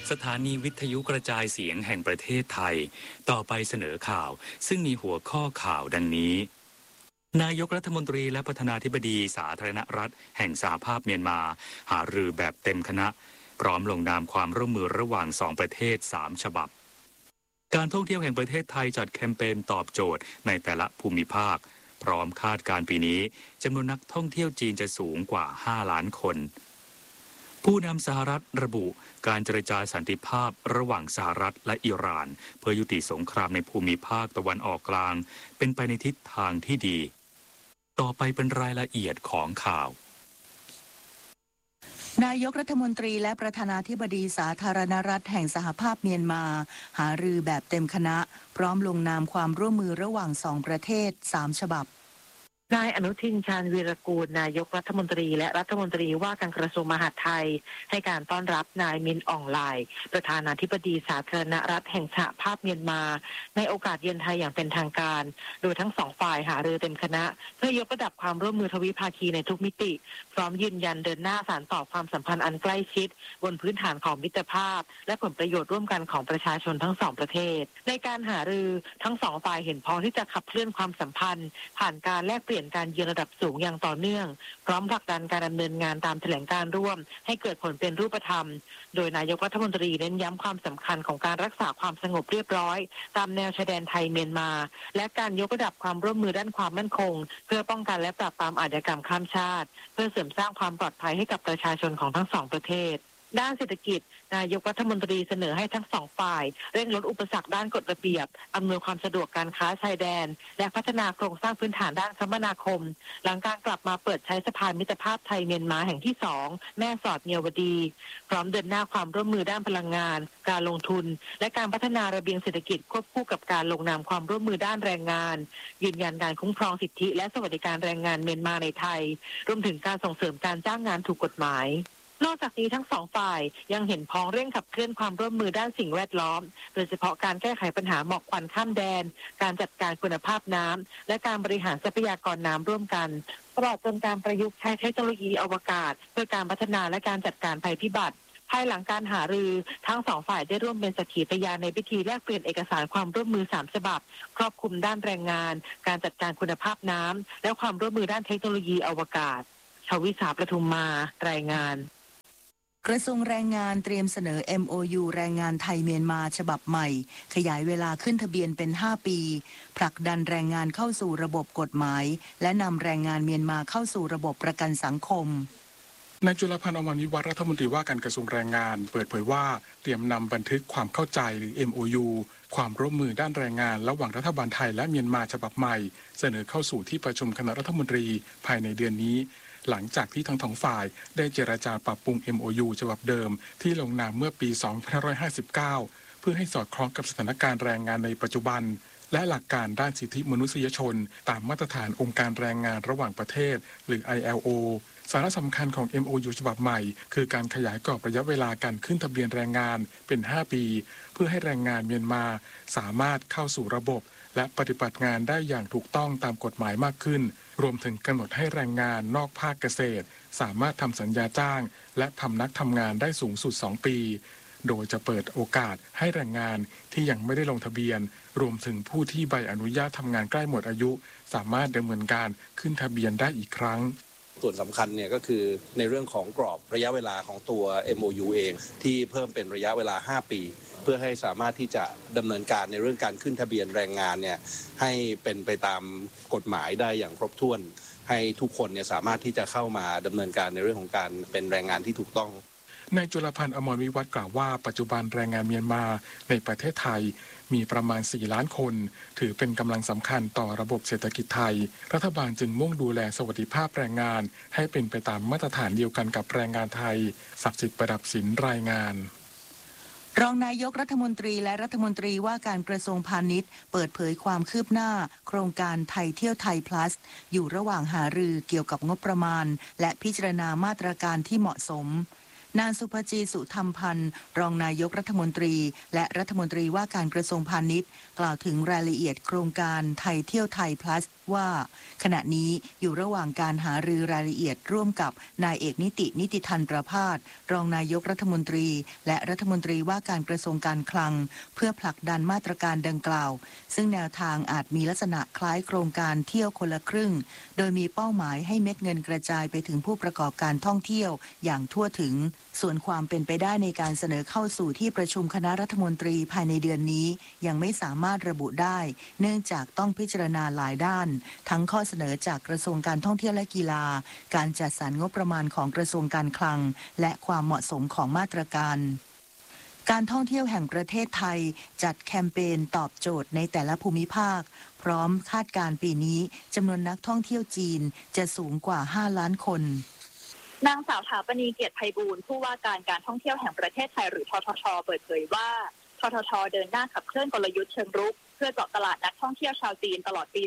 สถานีวิทยุกระจายเสียงแห่งประเทศไทยต่อไปเสนอข่าวซึ่งมีหัวข้อข่าวดังนี้นายกรัฐมนตรีและประธานาธิบดีสาธารณรัฐแห่งสหภาพเมียนมาหารือแบบเต็มคณะพร้อมลงนามความร่วมมือระหว่าง2ประเทศ3ฉบับการท่องเที่ยวแห่งประเทศไทยจัดแคมเปญตอบโจทย์ในแต่ละภูมิภาคพร้อมคาดการปีนี้จำนวนนักท่องเที่ยวจีนจะสูงกว่า5 ล้านคนผู้นำสหรัฐระบุการเจรจาสันติภาพระหว่างสหรัฐและอิหร่านเพื่อยุติสงครามในภูมิภาคตะวันออกกลางเป็นไปในทิศทางที่ดีต่อไปเป็นรายละเอียดของข่าวนายกรัฐมนตรีและประธานาธิบดีสาธารณรัฐแห่งสหภาพเมียนมาหารือแบบเต็มคณะพร้อมลงนามความร่วมมือระหว่าง2ประเทศ3ฉบับนายอนุทินชาญวีรกูลนายกรัฐมนตรีและรัฐมนตรีว่าการกระทรวงมหาดไทยให้การต้อนรับนายมินอองไลน์ประธานาธิบดีสาธารณรัฐแห่งสหภาพเมียนมาในโอกาสเยือนไทยอย่างเป็นทางการโดยทั้ง2ฝ่ายหารือเต็มคณะเพื่อยกระดับความร่วมมือทวิภาคีในทุกมิติพร้อมยืนยันเดินหน้าสานต่อความสัมพันธ์อันใกล้ชิดบนพื้นฐานของมิตรภาพและผลประโยชน์ร่วมกันของประชาชนทั้ง2ประเทศในการหารือทั้ง2ฝ่ายเห็นพ้องที่จะขับเคลื่อนความสัมพันธ์ผ่านการแลกเปลี่ยนการเยือนระดับสูงอย่างต่อเนื่องพร้อมผลักดันการดำเนินงานตามแถลงการร่วมให้เกิดผลเป็นรูปธรรมโดยนายกรัฐมนตรีเน้นย้ำความสำคัญของการรักษาความสงบเรียบร้อยตามแนวชายแดนไทยเมียนมาและการยกระดับความร่วมมือด้านความมั่นคงเพื่อป้องกันและปราบปรามอาชญากรรมข้ามชาติเพื่อเสริมสร้างความปลอดภัยให้กับประชาชนของทั้ง2ประเทศด้านเศรษฐกิจนายกรัฐมนตรีเสนอให้ทั้ง2ฝ่ายเร่งลดอุปสรรคด้านกฎระเบียบอำนวยความสะดวกการค้าชายแดนและพัฒนาโครงสร้างพื้นฐานด้านคมนาคมหลังการกลับมาเปิดใช้สะพานมิตรภาพไทยเมียนมาแห่งที่2แม่สอดเมียวดีพร้อมเดินหน้าความร่วมมือด้านพลังงานการลงทุนและการพัฒนาระเบียงเศรษฐกิจควบคู่กับการลงนามความร่วมมือด้านแรงงานยืนยันการคุ้มครองสิทธิและสวัสดิการแรงงานเมียนมาในไทยรวมถึงการส่งเสริมการจ้างงานถูกกฎหมายนอกจากนี้ทั้ง2ฝ่ายยังเห็นพ้องเร่งขับเคลื่อนความร่วมมือด้านสิ่งแวดล้อมโดยเฉพาะการแก้ไขปัญหาหมอกควันข้ามแดนการจัดการคุณภาพน้ำและการบริหารทรัพยากรน้ำร่วมกันตลอดจนการประยุกต์ใช้เทคโนโลยีอวกาศเพื่อการพัฒนาและการจัดการภัยพิบัติภายหลังการหารือทั้ง2ฝ่ายได้ร่วมเป็นสักขีพยานในพิธีแลกเปลี่ยนเอกสารความร่วมมือ3ฉบับครอบคลุมด้านแรงงานการจัดการคุณภาพน้ำและความร่วมมือด้านเทคโนโลยีอวกาศชวิสาประทุมมารายงานกระทรวงแรงงานเตรียมเสนอ MOU แรงงานไทยเมียนมาฉบับใหม่ขยายเวลาขึ้นทะเบียนเป็น5 ปีผลักดันแรงงานเข้าสู่ระบบกฎหมายและนำแรงงานเมียนมาเข้าสู่ระบบประกันสังคมนายจุลพันธ์ อมรวิวัฒน์รัฐมนตรีว่าการกระทรวงแรงงานเปิดเผยว่าเตรียมนำบันทึกความเข้าใจหรือ MOU ความร่วมมือด้านแรงงานระหว่างรัฐบาลไทยและเมียนมาฉบับใหม่เสนอเข้าสู่ที่ประชุมคณะรัฐมนตรีภายในเดือนนี้หลังจากที่ทั้งฝ่ายได้เจรจาปรับปรุง MOU ฉบับเดิมที่ลงนามเมื่อปี 2559 เพื่อให้สอดคล้องกับสถานการณ์แรงงานในปัจจุบันและหลักการด้านสิทธิมนุษยชนตามมาตรฐานองค์การแรงงานระหว่างประเทศหรือ ILO สาระสำคัญของ MOU ฉบับใหม่คือการขยายกรอบระยะเวลาการขึ้นทะเบียนแรงงานเป็น5 ปีเพื่อให้แรงงานเมียนมาสามารถเข้าสู่ระบบและปฏิบัติงานได้อย่างถูกต้องตามกฎหมายมากขึ้นรวมถึงกำหนดให้แรงงานนอกภาคเกษตรสามารถทำสัญญาจ้างและพำนักทำงานได้สูงสุด2 ปีโดยจะเปิดโอกาสให้แรงงานที่ยังไม่ได้ลงทะเบียนรวมถึงผู้ที่ใบอนุญาตทำงานใกล้หมดอายุสามารถดำเนินการขึ้นทะเบียนได้อีกครั้งส่วนสำคัญเนี่ยก็คือในเรื่องของกรอบระยะเวลาของตัว MOU เองที่เพิ่มเป็นระยะเวลา5 ปีเพื่อให้สามารถที่จะดำเนินการในเรื่องการขึ้นทะเบียนแรงงานเนี่ยให้เป็นไปตามกฎหมายได้อย่างครบถ้วนให้ทุกคนเนี่ยสามารถที่จะเข้ามาดำเนินการในเรื่องของการเป็นแรงงานที่ถูกต้องนายจุลพันธ์ อมรวิวัฒน์กล่าวว่าปัจจุบันแรงงานเมียนมาในประเทศไทยมีประมาณ4 ล้านคนถือเป็นกำลังสำคัญต่อระบบเศรษฐกิจไทยรัฐบาลจึงมุ่งดูแลสวัสดิภาพแรงงานให้เป็นไปตามมาตรฐานเดียวกันกับแรงงานไทยศักดิ์สิทธิ์ประดับศิลป์รายงานรองนายกรัฐมนตรีและรัฐมนตรีว่าการกระทรวงพาณิชย์เปิดเผยความคืบหน้าโครงการไทยเที่ยวไทย plus อยู่ระหว่างหารือเกี่ยวกับงบประมาณและพิจารณามาตรการที่เหมาะสมนางสุภจี สุธรรมพันธ์รองนายกรัฐมนตรีและรัฐมนตรีว่าการกระทรวงพาณิชย์กล่าวถึงรายละเอียดโครงการไทยเที่ยวไทย plus ว่าขณะนี้อยู่ระหว่างการหารือรายละเอียดร่วมกับนายเอกนิติธันประภาสรองนายกรัฐมนตรีและรัฐมนตรีว่าการกระทรวงการคลังเพื่อผลักดันมาตรการดังกล่าวซึ่งแนวทางอาจมีลักษณะคล้ายโครงการเที่ยวคนละครึ่งโดยมีเป้าหมายให้เม็ดเงินกระจายไปถึงผู้ประกอบการท่องเที่ยวอย่างทั่วถึงส่วนความเป็นไปได้ในการเสนอเข้าสู่ที่ประชุมคณะรัฐมนตรีภายในเดือนนี้ยังไม่สามารถระบุได้เนื่องจากต้องพิจารณาหลายด้านทั้งข้อเสนอจากกระทรวงการท่องเที่ยวและกีฬาการจัดสรรงบประมาณของกระทรวงการคลังและความเหมาะสมของมาตรการการท่องเที่ยวแห่งประเทศไทยจัดแคมเปญตอบโจทย์ในแต่ละภูมิภาคพร้อมคาดการณ์ปีนี้จำนวนนักท่องเที่ยวจีนจะสูงกว่า5 ล้านคนนางสาวถาปณีเกียรติไพบูลย์ผู้ว่าการท่องเที่ยวแห่งประเทศไทยหรือททท.เปิดเผยว่าททท.เดินหน้าขับเคลื่อนกลยุทธ์เชิงรุกเพื่อเจาะตลาดนักท่องเที่ยวชาวจีนตลอดปี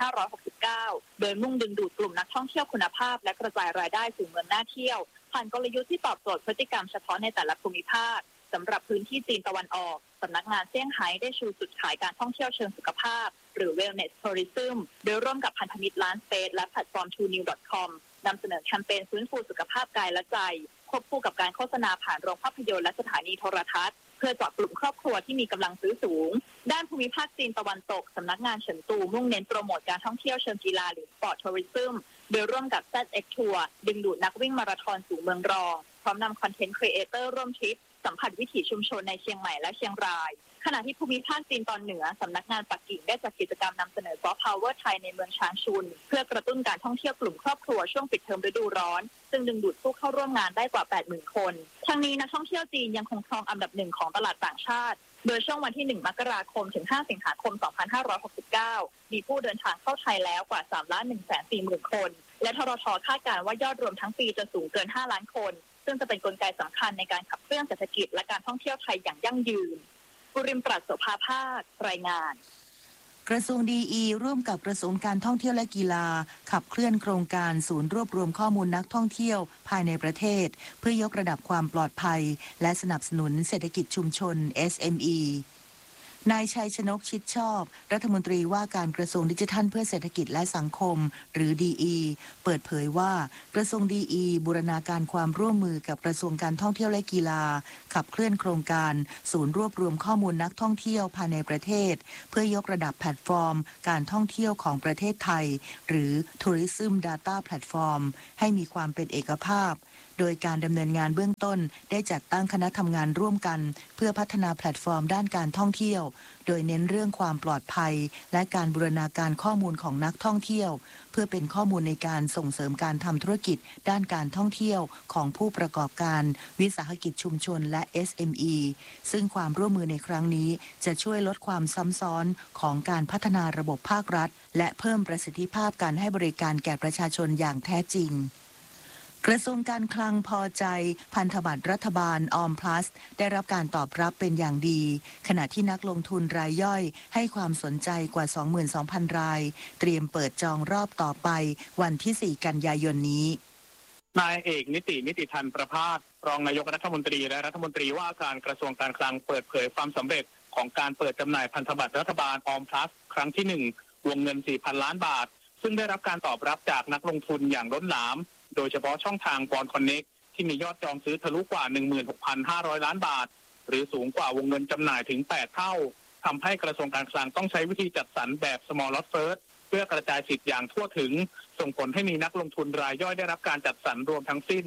2569 โดยมุ่งดึงดูดกลุ่มนักท่องเที่ยวคุณภาพและกระจายรายได้สู่เมืองน่าเที่ยวผ่านกลยุทธ์ที่ตอบโจทย์พฤติกรรมเฉพาะในแต่ละภูมิภาคสำหรับพื้นที่จีนตะวันออกสำนักงานเซี่ยงไฮ้ได้ชูจุดขายการท่องเที่ยวเชิงสุขภาพหรือ Wellness Tourism โดยร่วมกับพันธมิตร LANSpace และแพลตฟอร์ม TrueNew.com นำเสนอแคมเปญฟื้นฟูสุขภาพกายและใจควบคู่กับการโฆษณาผ่านโรงภาพยนตร์และสถานีโทรทัศน์เพื่อเจาะกลุ่มครอบครัวที่มีกำลังซื้อสูงด้านภูมิภาคจีนตะวันตกสำนักงานเฉินตูมุ่งเน้นโปรโมทการท่องเที่ยวเชิงกีฬาหรือ Sport Tourism โดยร่วมกับ ZX Tour ดึงดูดนักวิ่งมาราธอนสู่เมืองรองพร้อมนำคอนเทนต์ครีเอเตอร์ร่วมทริปสัมผัสวิถีชุมชนในเชียงใหม่และเชียงรายขณะที่ภูมิภาคจีนตอนเหนือสำนักงานปักกิ่งได้จัดกิจกรรมนำเสนอซอฟต์พาวเวอร์ไทยในเมืองชางชุนเพื่อกระตุ้นการท่องเที่ยวกลุ่มครอบครัวช่วงปิดเทอมฤดูร้อนซึ่งดึงดูดผู้เข้าร่วมงานได้กว่า 80,000 คนทั้งนี้นักท่องเที่ยวจีนยังคงครองอันดับ1ของตลาดต่างชาติโดยช่วงวันที่1 มกราคมถึง5 สิงหาคม 2569มีผู้เดินทางเข้าไทยแล้วกว่า 3,140,000 คนและททท.คาดการณ์ว่ายอดรวมทั้งปีจะสูงเกิน5 ล้านคนซึ่งจะเป็นกลไกสำคัญในการขับเคลื่อนเศรษฐกิจและการท่องเที่ยวไทยอย่างยั่งยืนบุริมปราศโสภาภาครายงานกระทรวงดีร่วมกับกระทรวงการท่องเที่ยวและกีฬาขับเคลื่อนโครงการศูนย์รวบรวมข้อมูลนักท่องเที่ยวภายในประเทศเพื่อยกระดับความปลอดภัยและสนับสนุนเศรษฐกิจชุมชน SME นายชัยชนกชิดชอบรัฐมนตรีว่าการกระทรวงดิจิทัลเพื่อเศรษฐกิจและสังคมหรือดีเปิดเผยว่ากระทรวงดีบูรณาการความร่วมมือกับกระทรวงการท่องเที่ยวและกีฬาขับเคลื่อนโครงการศูนย์รวบรวมข้อมูลนักท่องเที่ยวภายในประเทศเพื่อยกระดับแพลตฟอร์มการท่องเที่ยวของประเทศไทยหรือ Tourism Data Platform ให้มีความเป็นเอกภาพโดยการดำเนินงานเบื้องต้นได้จัดตั้งคณะทำงานร่วมกันเพื่อพัฒนาแพลตฟอร์มด้านการท่องเที่ยวโดยเน้นเรื่องความปลอดภัยและการบูรณาการข้อมูลของนักท่องเที่ยวเพื่อเป็นข้อมูลในการส่งเสริมการทำธุรกิจด้านการท่องเที่ยวของผู้ประกอบการวิสาหกิจชุมชนและ SME ซึ่งความร่วมมือในครั้งนี้จะช่วยลดความซ้ำซ้อนของการพัฒนาระบบภาครัฐและเพิ่มประสิทธิภาพการให้บริการแก่ประชาชนอย่างแท้จริงกระทรวงการคลังพอใจพันธบัตรรัฐบาลออมพลัสได้รับการตอบรับเป็นอย่างดีขณะที่นักลงทุนรายย่อยให้ความสนใจกว่า 22,000 รายเตรียมเปิดจองรอบต่อไปวันที่ 4 กันยายนนี้นายเอกนิติธันประภาสรองนายกรัฐมนตรีและรัฐมนตรีว่าการกระทรวงการคลังเปิดเผยความสำเร็จของการเปิดจำหน่ายพันธบัตรรัฐบาลออมพลัสครั้งที่ 1 วงเงิน 4,000 ล้านบาทซึ่งได้รับการตอบรับจากนักลงทุนอย่างล้นหลามโดยเฉพาะช่องทางบอนด์คอนเน็กที่มียอดจองซื้อทะลุกว่า 16,500 ล้านบาทหรือสูงกว่าวงเงินจำหน่ายถึง 8 เท่าทำให้กระทรวงการคลังต้องใช้วิธีจัดสรรแบบ small lot first เพื่อกระจายสิทธิ์อย่างทั่วถึงส่งผลให้มีนักลงทุนรายย่อยได้รับการจัดสรรรวมทั้งสิ้น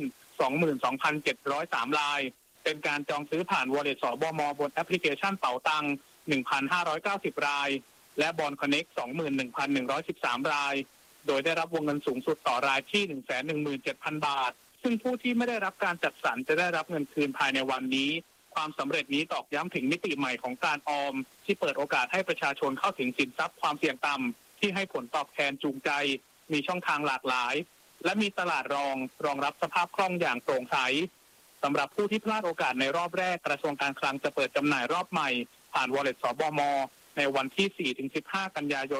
22,703 รายเป็นการจองซื้อผ่าน Wallet สบม.บนแอปพลิเคชันเป๋าตัง 1,590 รายและบอนด์คอนเน็ก 21,113 รายโดยได้รับวงเงินสูงสุดต่อรายที่ 117,000 บาทซึ่งผู้ที่ไม่ได้รับการจัดสรรจะได้รับเงินคืนภายในวันนี้ความสำเร็จนี้ตอกย้ำถึงมิติใหม่ของการออมที่เปิดโอกาสให้ประชาชนเข้าถึงสินทรัพย์ความเสี่ยงต่ำที่ให้ผลตอบแทนจูงใจมีช่องทางหลากหลายและมีตลาดรองรับสภาพคล่องอย่างโปร่งใสสำหรับผู้ที่พลาดโอกาสในรอบแรกกระทรวงการคลังจะเปิดจำหน่ายรอบใหม่ผ่าน Wallet สบม.ในวันที่ 4-15 กันยายน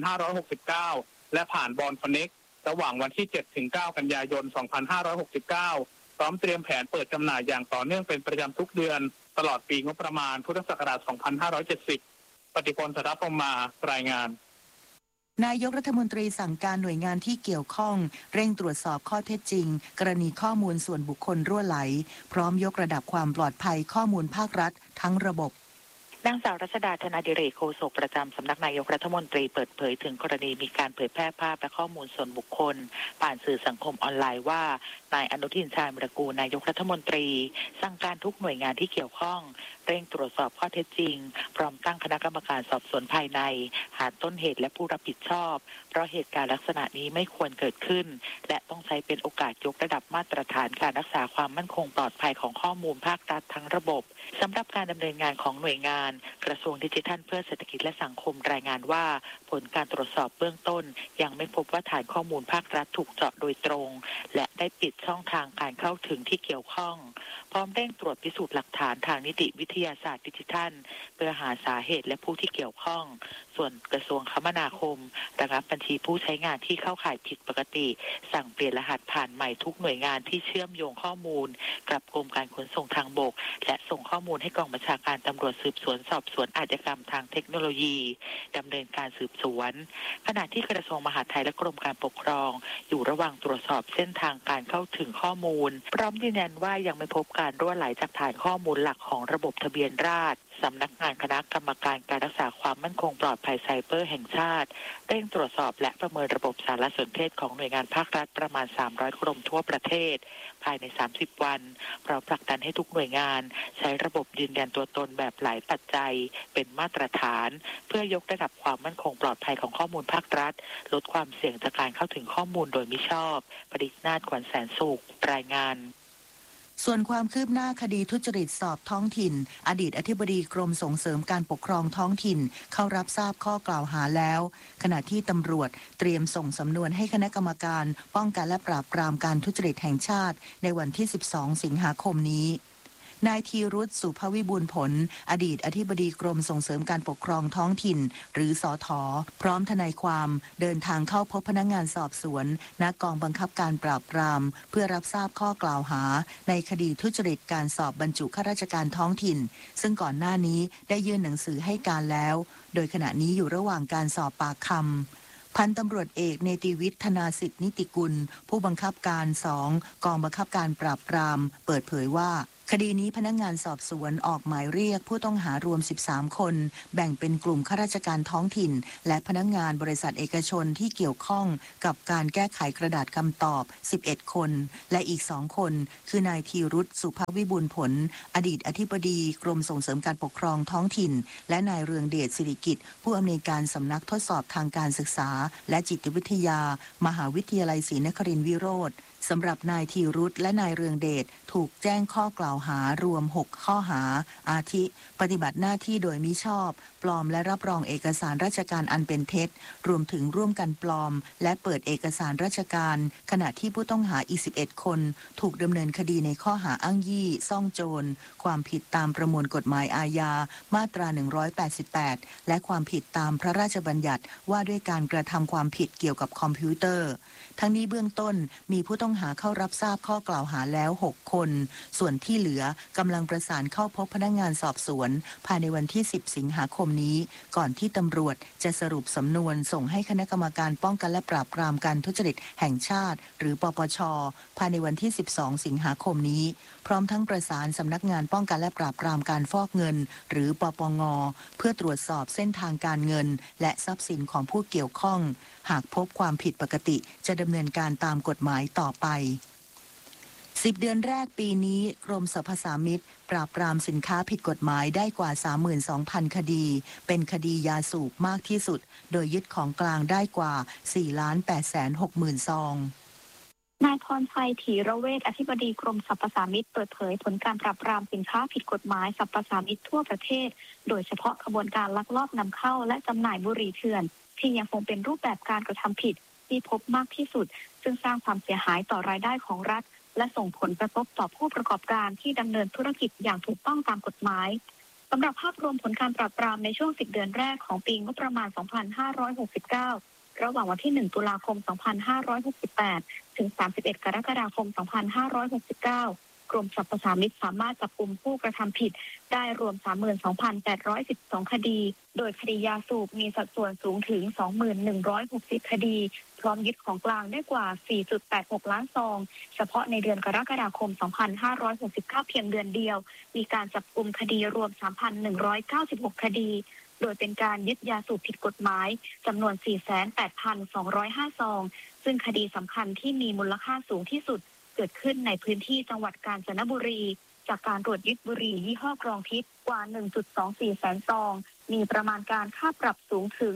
2569และผ่านบอนด์คอนเน็กระหว่างวันที่ 7-9 กันยายน 2569 พร้อมเตรียมแผนเปิดจำหน่ายอย่างต่อเนื่องเป็นประจำทุกเดือนตลอดปีงบประมาณพุทธศักราช 2570 ปฏิพล สรัพพมารายงานนายกรัฐมนตรีสั่งการหน่วยงานที่เกี่ยวข้องเร่งตรวจสอบข้อเท็จจริงกรณีข้อมูลส่วนบุคคลรั่วไหลพร้อมยกระดับความปลอดภัยข้อมูลภาครัฐทั้งระบบนางสาวรัชดา ธนาดิเรกโฆษกประจำสำนักนายกรัฐมนตรีเปิดเผยถึงกรณีมีการเผยแพร่ภาพและข้อมูลส่วนบุคคลผ่านสื่อสังคมออนไลน์ว่านายอนุทินชาญวิรากูลนายกรัฐมนตรีสั่งการทุกหน่วยงานที่เกี่ยวข้องเร่งตรวจสอบข้อเท็จจริงพร้อมตั้งคณะกรรมการสอบสวนภายในหาต้นเหตุและผู้รับผิดชอบเพราะเหตุการณ์ลักษณะนี้ไม่ควรเกิดขึ้นและต้องใช้เป็นโอกาสยกระดับมาตรฐานการรักษาความมั่นคงปลอดภัยของข้อมูลภาครัฐทั้งระบบสำหรับการดำเนินงานของหน่วยงานกระทรวงดิจิทัลเพื่อเศรษฐกิจและสังคมรายงานว่าผลการตรวจสอบเบื้องต้นยังไม่พบว่าฐานข้อมูลภาครัฐถูกเจาะโดยตรงและได้ปิดช่องทางการเข้าถึงที่เกี่ยวข้องพร้อมเร่งตรวจพิสูจน์หลักฐานทางนิติวิทยาศาสตร์ดิจิทัลเพื่อหาสาเหตุและผู้ที่เกี่ยวข้องส่วนกระทรวงคมนาคมระงับบัญชีผู้ใช้งานที่เข้าข่ายผิดปกติสั่งเปลี่ยนรหัสผ่านใหม่ทุกหน่วยงานที่เชื่อมโยงข้อมูลกับกรมการขนส่งทางบกและส่งข้อมูลให้กองบัญชาการตำรวจสืบสวนสอบสวนอาชญากรรมทางเทคโนโลยีดำเนินการสืบสวนขณะที่กระทรวงมหาดไทยและกรมการปกครองอยู่ระหว่างตรวจสอบเส้นทางการเข้าถึงข้อมูลพร้อมยืนยันว่ายังไม่พบการรั่วไหลจากฐานข้อมูลหลักของระบบทะเบียนราษฎร์สำนักงานคณะกรรมการการรักษาความมั่นคงปลอดภัยไซเบอร์แห่งชาติเร่งตรวจสอบและประเมินระบบสารสนเทศของหน่วยงานภาครัฐประมาณ300กรมทั่วประเทศภายใน30วันพร้อมผลักดันให้ทุกหน่วยงานใช้ระบบยืนยันตัวตนแบบหลายปัจจัยเป็นมาตรฐานเพื่อยกระดับความมั่นคงปลอดภัยของข้อมูลภาครัฐลดความเสี่ยงจากการเข้าถึงข้อมูลโดยมิชอบปริศนาถ ขวัญแสนสุขรายงานส่วนความคืบหน้าคดีทุจริตสอบท้องถิ่นอดีตอธิบดีกรมส่งเสริมการปกครองท้องถิ่นเข้ารับทราบข้อกล่าวหาแล้วขณะที่ตำรวจเตรียมส่งสำนวนให้คณะกรรมการป้องกันและปราบปรามการทุจริตแห่งชาติในวันที่12สิงหาคมนี้นายธีรุต สุภวิบูลย์ผลอดีตอธิบดีกรมส่งเสริมการปกครองท้องถิ่นหรือสท.พร้อมทนายความเดินทางเข้าพบพนักงานสอบสวนณกองบังคับการปราบปรามเพื่อรับทราบข้อกล่าวหาในคดีทุจริตการสอบบรรจุข้าราชการท้องถิ่นซึ่งก่อนหน้านี้ได้ยื่นหนังสือให้การแล้วโดยขณะนี้อยู่ระหว่างการสอบปากคำพันตำรวจเอกเนติวิทย์ธนาสิทธินิติกุลผู้บังคับการ2กองบังคับการปราบปรามเปิดเผยว่าคดีนี้พนักงานสอบสวนออกหมายเรียกผู้ต้องหารวม13คนแบ่งเป็นกลุ่มข้าราชการท้องถิ่นและพนักงานบริษัทเอกชนที่เกี่ยวข้องกับการแก้ไขกระดาษคำตอบ11คนและอีก2คนคือนายธีรุต สุภวิบูลย์ผลอดีตอธิบดีกรมส่งเสริมการปกครองท้องถิ่นและนายเรืองเดชสิริกิจผู้อำนวยการสำนักทดสอบทางการศึกษาและจิตวิทยามหาวิทยาลัยศรีนครินทร์วิโรธสำหรับนายธีรุตและนายเรืองเดชถูกแจ้งข้อกล่าวหารวม6ข้อหาอาทิปฏิบัติหน้าที่โดยมิชอบปลอมและรับรองเอกสารราชการอันเป็นเท็จรวมถึงร่วมกันปลอมและเปิดเอกสารราชการขณะที่ผู้ต้องหาอีก11คนถูกดำเนินคดีในข้อหาอ้างยี่ซ่องโจรความผิดตามประมวลกฎหมายอาญามาตรา188และความผิดตามพระราชบัญญัติว่าด้วยการกระทำความผิดเกี่ยวกับคอมพิวเตอร์ทั้งนี้เบื้องต้นมีผู้ต้องหาเข้ารับทราบข้อกล่าวหาแล้ว6คนส่วนที่เหลือกำลังประสานเข้าพบพนักงานสอบสวนภายในวันที่10สิงหาคมนี้ก่อนที่ตำรวจจะสรุปสำนวนส่งให้คณะกรรมการป้องกันและปราบปรามการทุจริตแห่งชาติหรือปปช.ภายในวันที่12สิงหาคมนี้พร้อมทั้งประสานสำนักงานป้องกันและปราบปรามการฟอกเงินหรือปปง.เพื่อตรวจสอบเส้นทางการเงินและทรัพย์สินของผู้เกี่ยวข้องหากพบความผิดปกติจะดำเนินการตามกฎหมายต่อไป10 เดือนแรกปีนี้กรมสรรพสามิตปราบปรามสินค้าผิดกฎหมายได้กว่า 32,000 คดีเป็นคดียาสูบมากที่สุดโดยยึดของกลางได้กว่า 4,860,000 ซองนายพรชัย ถีระเวชอธิบดีกรมสรรพสามิตเปิดเผยผลการปราบปรามสินค้าผิดกฎหมายสรรพสามิตทั่วประเทศโดยเฉพาะขบวนการลักลอบนำเข้าและจำหน่ายบุหรี่เถื่อนที่ยังคงเป็นรูปแบบการกระทำผิดที่พบมากที่สุดซึ่งสร้างความเสียหายต่อรายได้ของรัฐและส่งผลกระทบต่อผู้ประกอบการที่ดำเนินธุรกิจอย่างถูกต้องตามกฎหมายสำหรับภาพรวมผลการปราบปรามในช่วง10 เดือนแรกของปีงบประมาณ 2569 ระหว่างวันที่ 1 ตุลาคม 2568 ถึง 31 กรกฎาคม 2569 กรมสรรพสามิตสามารถจับกุมผู้กระทำผิดได้รวม 32,812 คดีโดยคดียาสูบมีสัดส่วนสูงถึง 2,160 คดีพร้อมยึดของกลางได้กว่า 4.86 ล้านซองเฉพาะในเดือนกรกฎาคม 2569 เพียงเดือนเดียวมีการจับกุมคดีรวม 3,196 คดีโดยเป็นการยึดยาสูบผิดกฎหมายจำนวน 48,205 ซองซึ่งคดีสำคัญที่มีมูลค่าสูงที่สุดเกิดขึ้นในพื้นที่จังหวัดกาญจนบุรีจากการตรวจยึดบุหรี่ยี่ห้อกรองพิษกว่า 1.24 แสนซองมีประมาณการค่าปรับสูงถึง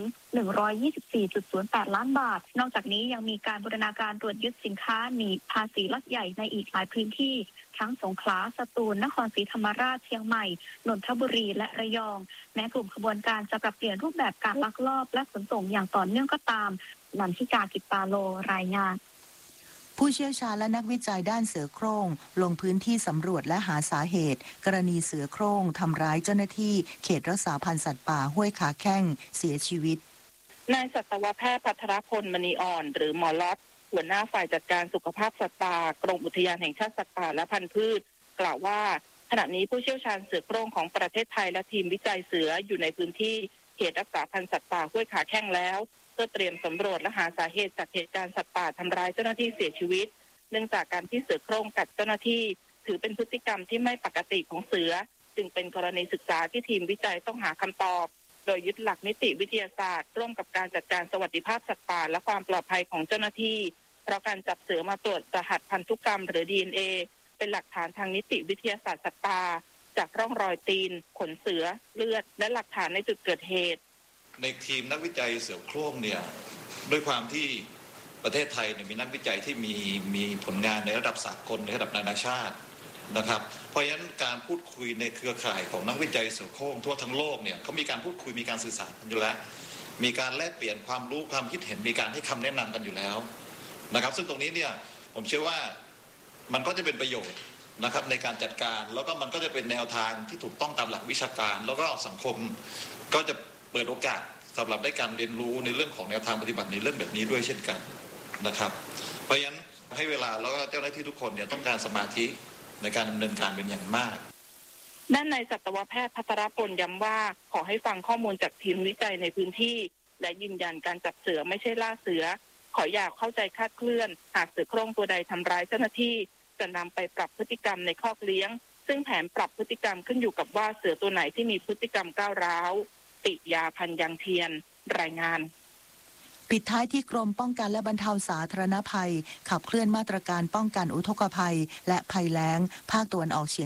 124.08 ล้านบาทนอกจากนี้ยังมีการบูรณาการตรวจยึดสินค้าหนีภาษีล็อตใหญ่ในอีกหลายพื้นที่ทั้งสงขลาสตูลนครศรีธรรมราชเชียงใหม่นนทบุรีและระยองแม้กลุ่มขบวนการจะปรับเปลี่ยนรูปแบบการลักลอบและขนส่งอย่างต่อเนื่องก็ตามนันทิกา กิตตาโลรายงานผู้เชี่ยวชาญและนักวิจัยด้านเสือโคร่งลงพื้นที่สำรวจและหาสาเหตุกรณีเสือโคร่งทำร้ายเจ้าหน้าที่เขตรักษาพันธุ์สัตว์ป่าห้วยขาแข้งเสียชีวิตนายสัตวแพทย์ภัทรพลมณีอ่อนหรือหมอล็อตหัวหน้าฝ่ายจัดการสุขภาพสัตว์ป่ากรมอุทยานแห่งชาติสัตว์ป่าและพันธุ์พืชกล่าวว่าขณะนี้ผู้เชี่ยวชาญเสือโคร่งของประเทศไทยและทีมวิจัยเสืออยู่ในพื้นที่เขตรักษาพันธุ์สัตว์ป่าห้วยขาแข้งแล้วเพื่อเตรียมสำรวจและหาสาเหตุจากเหตุการณ์สัตว์ป่าทำร้ายเจ้าหน้าที่เสียชีวิตเนื่องจากการที่เสือโคร่งกัดเจ้าหน้าที่ถือเป็นพฤติกรรมที่ไม่ปกติของเสือจึงเป็นกรณีศึกษาที่ทีมวิจัยต้องหาคำตอบโดยยึดหลักนิติวิทยาศาสตร์ร่วมกับการจัดการสวัสดิภาพสัตว์ป่าและความปลอดภัยของเจ้าหน้าที่เพราะการจับเสือมาตรวจรหัสพันธุกรรมหรือ DNA เป็นหลักฐานทางนิติวิทยาศาสตร์สัตว์ป่าจากร่องรอยตีนขนเสือเลือดและหลักฐานในจุดเกิดเหตุในทีมนักวิจัยเสือโคร่งเนี่ยด้วยความที่ประเทศไทยเนี่ยมีนักวิจัยที่มีผลงานในระดับสากลในระดับนานาชาตินะครับเพราะฉะนั้นการพูดคุยในเครือข่ายของนักวิจัยเสือโคร่งทั่วทั้งโลกเนี่ยเขามีการพูดคุยมีการสื่อสารกันอยู่แล้วมีการแลกเปลี่ยนความรู้ความคิดเห็นมีการให้คำแนะนำกันอยู่แล้วนะครับซึ่งตรงนี้เนี่ยผมเชื่อว่ามันก็จะเป็นประโยชน์นะครับในการจัดการแล้วก็มันก็จะเป็นแนวทางที่ถูกต้องตามหลักวิชาการแล้วก็สังคมก็จะเปิดโอกาสสำหรับได้การเรียนรู้ในเรื่องของแนวทางปฏิบัติในเรื่องแบบนี้ด้วยเช่นกันนะครับเพราะฉะนั้นให้เวลาแล้วก็เจ้าหน้าที่ทุกคนเนี่ยต้องการสมาธิในการดำเนินการเป็นอย่างมากด้านในสัตวแพทย์ภัทรพลย้ำว่าขอให้ฟังข้อมูลจากทีมวิจัยในพื้นที่และยืนยันการจับเสือไม่ใช่ล่าเสือขออย่าเข้าใจคลาดเคลื่อนหากเสือโคร่งตัวใดทำร้ายเจ้าหน้าที่จะนำไปปรับพฤติกรรมในคอกเลี้ยงซึ่งแผนปรับพฤติกรรมขึ้นอยู่กับว่าเสือตัวไหนที่มีพฤติกรรมก้าวร้าวปิยาพันยังเทียนรายงานปิดท้ายที่กรมป้องกันและบรรเทาสาธารณภัยขับเคลื่อนมาตรการป้องกันอุทกภัยและภัยแล้งภาคตะวันออกเฉียง